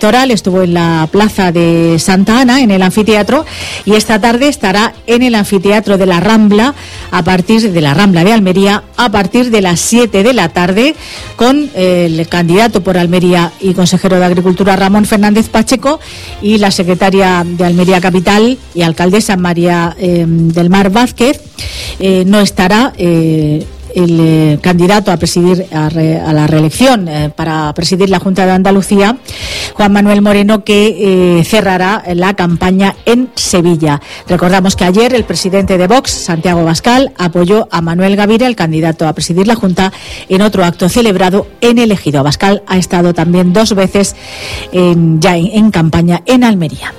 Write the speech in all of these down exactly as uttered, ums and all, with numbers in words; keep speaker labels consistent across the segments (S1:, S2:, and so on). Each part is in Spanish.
S1: electoral, estuvo en la plaza de Santa Ana, en el anfiteatro, y esta tarde estará en el anfiteatro de la Rambla, a partir de la Rambla de Almería, a partir de las siete de la tarde, con el candidato por Almería y consejero de Agricultura Ramón Fernández Pacheco y la secretaria de Almería Capital y alcaldesa María eh, del Mar Vázquez. Eh, no estará eh, el eh, candidato a presidir a, re, a la reelección eh, para presidir la Junta de Andalucía, Juan Manuel Moreno, que eh, cerrará la campaña en Sevilla. Recordamos que ayer el presidente de Vox, Santiago Abascal, apoyó a Manuel Gavira, el candidato a presidir la Junta, en otro acto celebrado en el Ejido. Abascal ha estado también dos veces en, ya en, en campaña en Almería.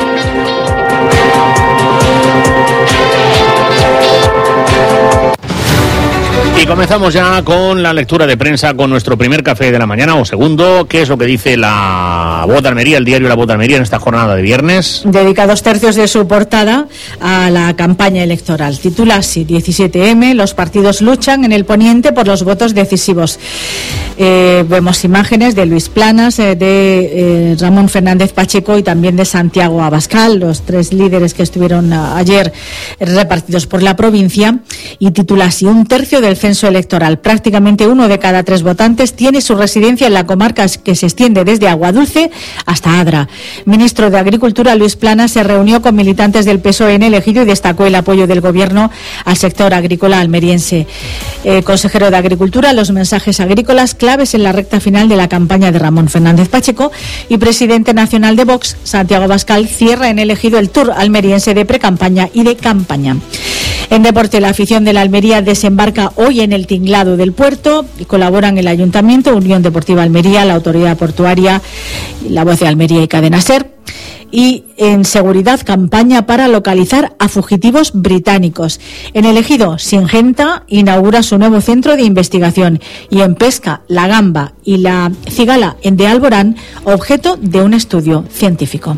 S2: Y comenzamos ya con la lectura de prensa, con nuestro primer café de la mañana, o segundo. ¿Qué es lo que dice La Voz de Almería, el diario La Voz de Almería, en esta jornada de viernes?
S1: Dedica dos tercios de su portada a la campaña electoral. Titula así: diecisiete eme, los partidos luchan en el poniente por los votos decisivos. Eh, vemos imágenes de Luis Planas, eh, de eh, Ramón Fernández Pacheco y también de Santiago Abascal, los tres líderes que estuvieron a, ayer repartidos por la provincia, y titula así: un tercio del censo electoral, prácticamente uno de cada tres votantes, tiene su residencia en la comarca que se extiende desde Aguadulce hasta Adra. Ministro de Agricultura Luis Planas se reunió con militantes del P S O E en el Ejido y destacó el apoyo del gobierno al sector agrícola almeriense. Eh, consejero de Agricultura, los mensajes agrícolas claves en la recta final de la campaña de Ramón Fernández Pacheco, y presidente nacional de Vox, Santiago Abascal, cierra en el Ejido el tour almeriense de precampaña y de campaña. En deporte, la afición de la Almería desembarca hoy en el tinglado del puerto y colaboran el Ayuntamiento, Unión Deportiva Almería, la Autoridad Portuaria, La Voz de Almería y Cadena SER. Y en seguridad, campaña para localizar a fugitivos británicos. En el Ejido, Singenta inaugura su nuevo centro de investigación, y en pesca, la gamba y la cigala en de Alborán, objeto de un estudio científico.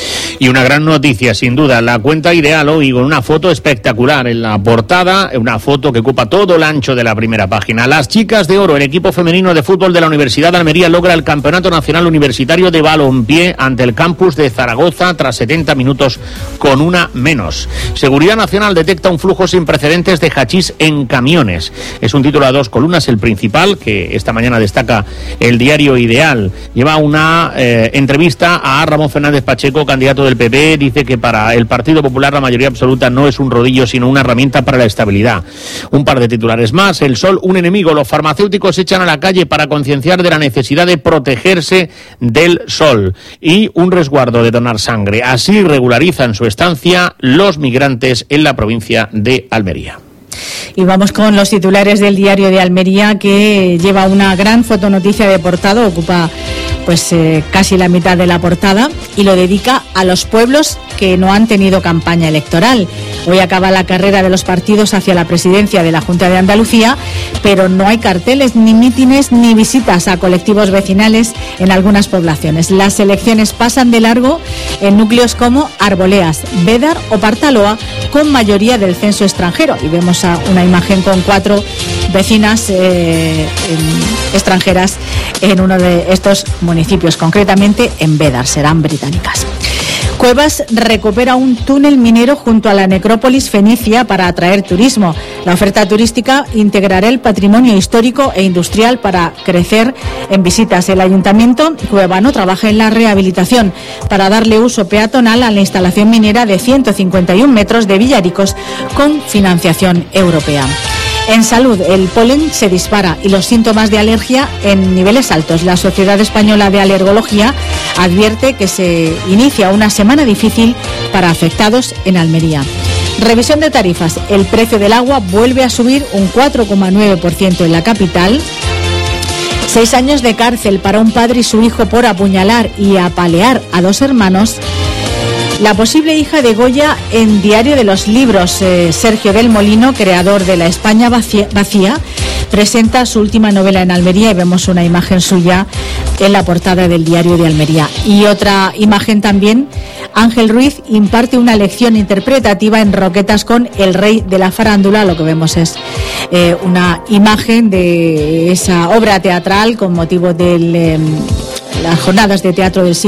S2: Y una gran noticia, sin duda, la cuenta Ideal hoy con una foto espectacular en la portada, una foto que ocupa todo el ancho de la primera página. Las chicas de oro, el equipo femenino de fútbol de la Universidad de Almería, logra el Campeonato Nacional Universitario de Balompié ante el campus de Zaragoza tras setenta minutos con una menos. Seguridad Nacional detecta un flujo sin precedentes de hachís en camiones. Es un título a dos columnas, el principal, que esta mañana destaca el diario Ideal. Lleva una eh, entrevista a Ramón Fernández Pacheco, candidato del P P. Dice que para el Partido Popular la mayoría absoluta no es un rodillo, sino una herramienta para la estabilidad. Un par de titulares más. El sol, un enemigo. Los farmacéuticos se echan a la calle para concienciar de la necesidad de protegerse del sol. Y un resguardo de donar sangre. Así regularizan su estancia los migrantes en la provincia de Almería.
S1: Y vamos con los titulares del diario de Almería, que lleva una gran fotonoticia de portada, ocupa pues eh, casi la mitad de la portada, y lo dedica a los pueblos que no han tenido campaña electoral. Hoy acaba la carrera de los partidos hacia la presidencia de la Junta de Andalucía, pero no hay carteles, ni mítines, ni visitas a colectivos vecinales en algunas poblaciones. Las elecciones pasan de largo en núcleos como Arboleas, Bédar o Partaloa, con mayoría del censo extranjero. Y vemos a una imagen con cuatro vecinas eh, en, extranjeras en uno de estos municipios, concretamente en Bédar, serán británicas. Cuevas recupera un túnel minero junto a la necrópolis fenicia para atraer turismo. La oferta turística integrará el patrimonio histórico e industrial para crecer en visitas. El Ayuntamiento cuevano trabaja en la rehabilitación para darle uso peatonal a la instalación minera de ciento cincuenta y un metros de Villaricos con financiación europea. En salud, el polen se dispara y los síntomas de alergia en niveles altos. La Sociedad Española de Alergología advierte que se inicia una semana difícil para afectados en Almería. Revisión de tarifas. El precio del agua vuelve a subir un cuatro coma nueve por ciento en la capital. Seis años de cárcel para un padre y su hijo por apuñalar y apalear a dos hermanos. La posible hija de Goya en Diario de los Libros. Eh, Sergio del Molino, creador de La España vacía, vacía, presenta su última novela en Almería, y vemos una imagen suya en la portada del Diario de Almería. Y otra imagen también: Ángel Ruiz imparte una lección interpretativa en Roquetas con el rey de la farándula. Lo que vemos es eh, una imagen de esa obra teatral con motivo de eh, las jornadas de teatro del siglo